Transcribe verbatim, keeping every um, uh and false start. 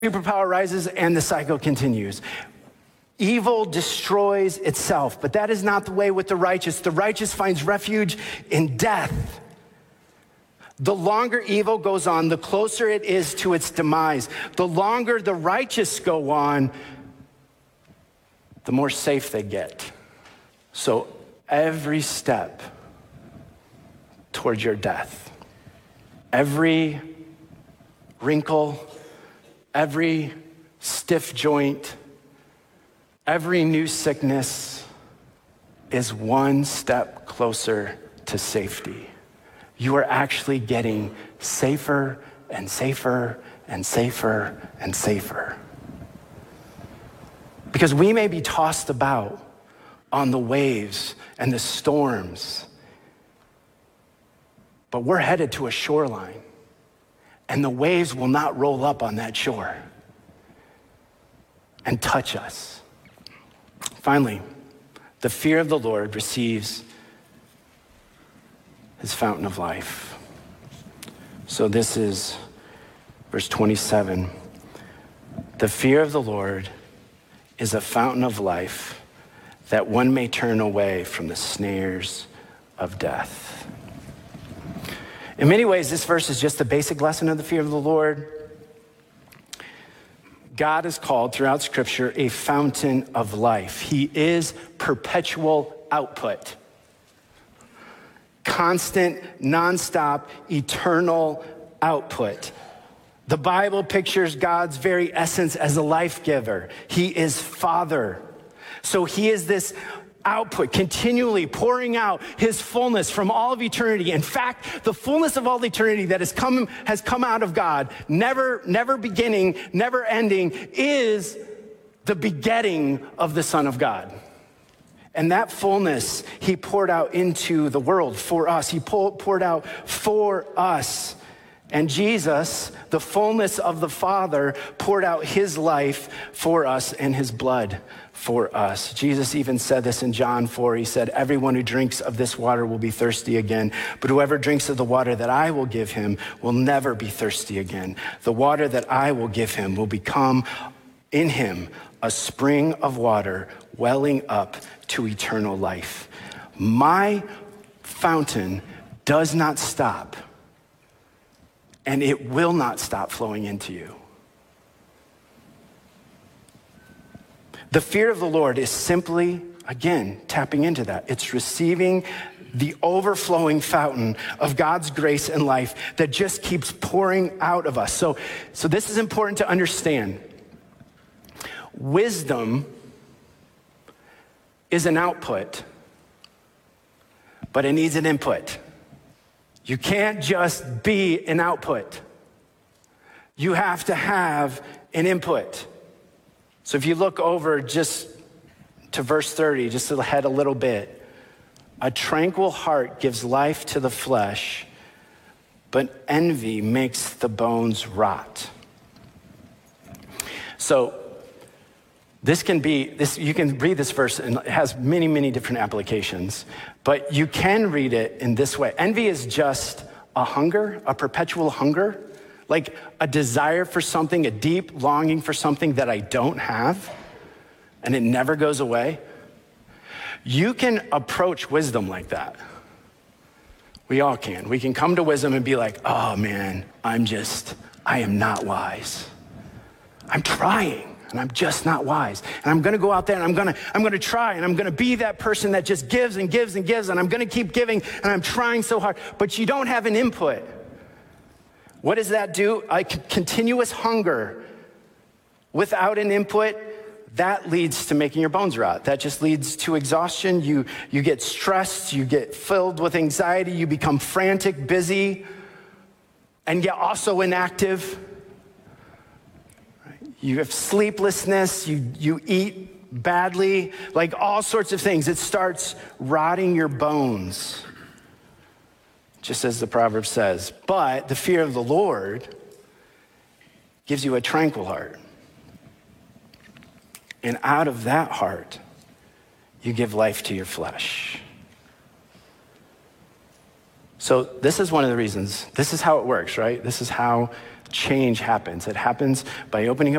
superpower rises and the cycle continues. Evil destroys itself, but that is not the way with the righteous. The righteous finds refuge in death. The longer evil goes on, the closer it is to its demise. The longer the righteous go on, the more safe they get. So every step towards your death, every wrinkle, every stiff joint, every new sickness is one step closer to safety. You are actually getting safer and safer and safer and safer. Because we may be tossed about on the waves and the storms, but we're headed to a shoreline, and the waves will not roll up on that shore and touch us. Finally, the fear of the Lord receives his fountain of life. So this is verse twenty-seven. The fear of the Lord is a fountain of life, that one may turn away from the snares of death. In many ways, this verse is just the basic lesson of the fear of the Lord. God is called throughout Scripture a fountain of life. He is perpetual output. Constant, nonstop, eternal output. The Bible pictures God's very essence as a life giver. He is Father. So he is this output, continually pouring out his fullness from all of eternity. In fact, the fullness of all eternity that has come has come out of God, never, never beginning, never ending, is the begetting of the Son of God. And that fullness he poured out into the world for us. He poured out for us. And Jesus, the fullness of the Father, poured out his life for us and his blood for us. Jesus even said this in John four. He said, everyone who drinks of this water will be thirsty again, but whoever drinks of the water that I will give him will never be thirsty again. The water that I will give him will become in him a spring of water welling up to eternal life. My fountain does not stop, and it will not stop flowing into you. The fear of the Lord is simply, again, tapping into that. It's receiving the overflowing fountain of God's grace and life that just keeps pouring out of us. So, so this is important to understand. Wisdom is an output, but it needs an input. You can't just be an output. You have to have an input. So if you look over just to verse thirty, just ahead a little bit, a tranquil heart gives life to the flesh, but envy makes the bones rot. So this can be, this you can read this verse, and it has many, many different applications, but you can read it in this way. Envy is just a hunger, a perpetual hunger, like a desire for something, a deep longing for something that I don't have, and it never goes away. You can approach wisdom like that. We all can. We can come to wisdom and be like, oh man, I'm just, I am not wise. I'm trying. And I'm just not wise. And I'm gonna go out there and I'm gonna, I'm gonna try and I'm gonna be that person that just gives and gives and gives and I'm gonna keep giving and I'm trying so hard, but you don't have an input. What does that do? A c- continuous hunger without an input, that leads to making your bones rot. That just leads to exhaustion. You, you get stressed, you get filled with anxiety, you become frantic, busy, and yet also inactive. You have sleeplessness, you, you eat badly, like all sorts of things. It starts rotting your bones, just as the proverb says. But the fear of the Lord gives you a tranquil heart. And out of that heart, you give life to your flesh. So this is one of the reasons, this is how it works, right? This is how change happens. It happens by opening up